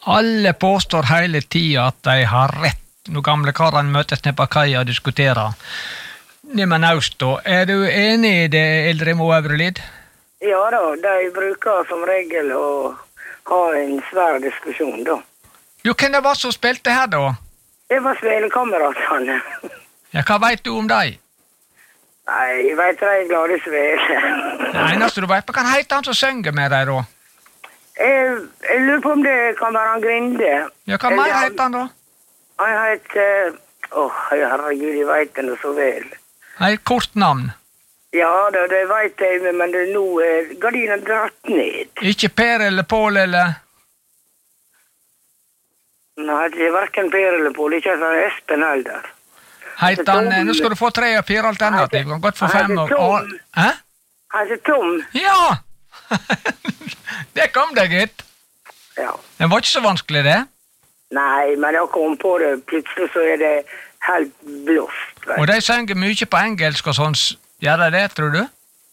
Alle påstår hele tiden at de har rett når gamle karene møtes ned på kaia og diskuterer. Neimen Aust da, du enig i det, Eldremo Øvrelid? Ja da, de bruker som regel å ha en svær diskusjon da. Jo, hvem det var som spilte her da? Det var Svelekameratene. Ja, hva vet du om deg? Nei, jeg vet de er glade Svele. Det eneste du vet, hva kan heite han som synger med deg da? Jeg lurer på om det kan være han Grinde. Ja, hva mer heter han da? Han heter... herregud, jeg vet det så vel. Et kort navn. Ja, det vet jeg, men det nå er gardinen dratt ned. Ikke Per eller Pål eller... Nei, det er hverken Per eller Pål, ikke sånn Espen heller. Heiter han... Nå skal du få 3 og 4 alternativ. Han godt få 5 og... Tom. Hæ? Han heter Tom. Ja! Det kom det, gitt. Ja. Det var ikke så vanskelig, det. Nei, men jeg kom på det. Plutselig så er det helt blåst. Og de synger mye på engelsk og sånn. Gjør de det, tror du?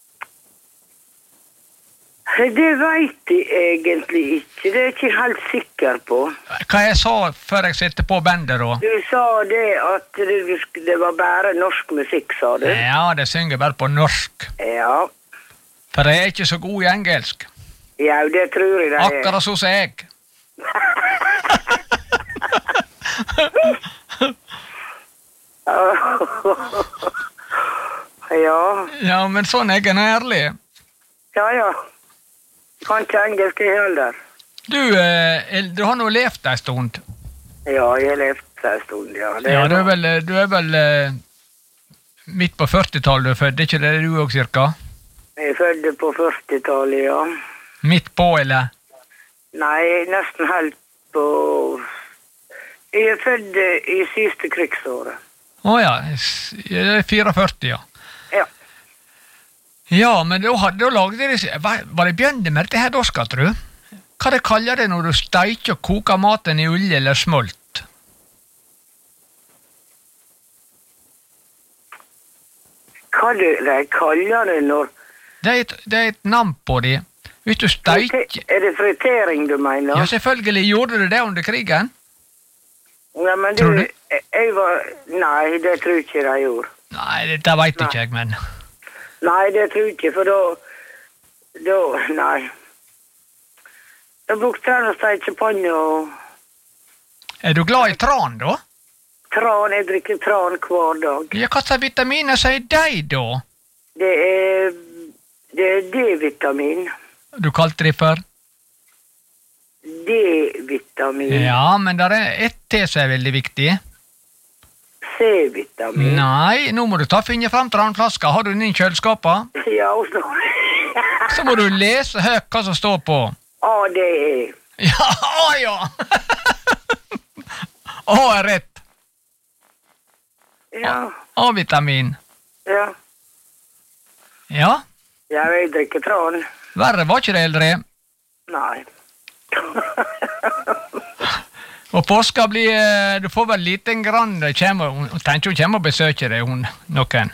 Det vet jeg egentlig ikke. Det er jeg ikke helt sikker på. Hva jeg sa før jeg sitter på bandet, da? Du sa det at det var bare norsk musikk, sa du? Ja, de synger bare på norsk. Ja. For de er ikke så gode i engelsk. Ja, det tror jeg det er. Akkurat så som jeg. Ja. Ja, men sånn er jeg ærlig. Ja. Kan ikke engelsk heller. Du har nå levd en stund. Ja, jeg har levd en stund, ja. Ja, du er vel midt på 40-tallet du er født, ikke det du også, cirka? Jeg er født på 40-tallet, ja. Midt på, eller? Nei, nesten helt på... Jeg er født i siste krigsåret. Åja, 44, ja. Ja. Ja, men da lagde de... Var det bjønne med dette her da, skal du? Hva det kaller det når du steiker og koker maten i olje eller smolt? Hva de kaller det når... Det er et navn på det. Hvis du steiker... Er det fritering du mener? Ja, selvfølgelig. Gjorde du det under krigen? Ja, men tror du? Jeg var... Nei, det tror jeg ikke de gjorde. Nei, det vet ikke jeg, men... Nei, det tror jeg ikke, for da... Nei. Da brukte jeg å steike panne og... Er du glad i tran, da? Tran, jeg drikker tran hver dag. Ja, hva slags vitaminer sier de, da? Det er D-vitamin. Du kalte det for? D-vitamin. Ja, men det er ett til som er veldig viktig. C-vitamin. Nei, nå må du finne frem tranflaska. Har du den i kjøleskapet? Ja, og så... Så må du lese høyt hva som står på. A-D-E. Ja. A er rett. Ja. A-vitamin. Ja. Ja. Jeg vil drikke tran. Verre var ikke det, Eldre. Nei. Og påska blir... Du får vel liten grann... Hun tenker hun kommer og besøker deg, noen.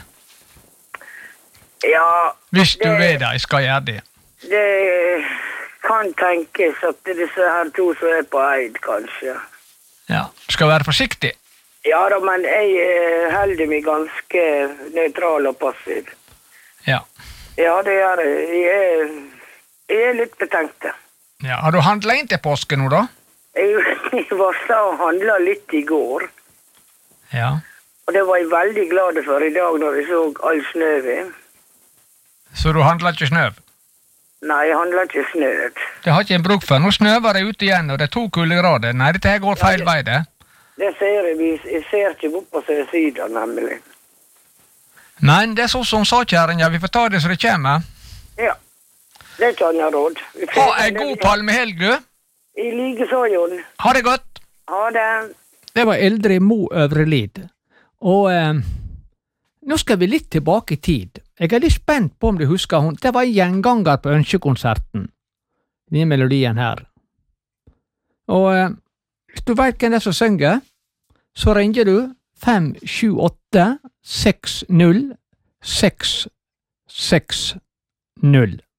Ja. Hvis du vet det, jeg skal gjøre det. Det kan tenkes at disse her to som er på Eid, kanskje. Ja, du skal være forsiktig. Ja da, men jeg holder meg ganske nøytral og passiv. Ja. Ja, det er jeg. Jeg er litt betenkt. Ja, har du handlet inn til påske nå, da? Jeg var så handlet litt i går. Ja. Og det var jeg veldig glad for i dag når jeg så all snøven. Så du handlet ikke snøv? Nei, jeg handlet ikke snøv. Det har ikke en bruk for. Nå snøver det ute igjen, og det er 2 kuldegrader. Nei, dette her går feil vei, det. Det ser jeg. Jeg ser ikke opp på siden, nemlig. Men det er sånn som sakjæringen, vi får ta det så det kommer. Ja, det er ikke annet råd. Ha en god palmehelg, du. I like så, Jon. Ha det godt. Ha det. Det var Eldre Mo Øvrelid. Og nå skal vi litt tilbake i tid. Jeg er litt spent på om du husker hun. Det var en gjenganger på ønskekonserten. Denne melodien her. Og hvis du vet hvem det er som synger, så ringer du 578 60 660.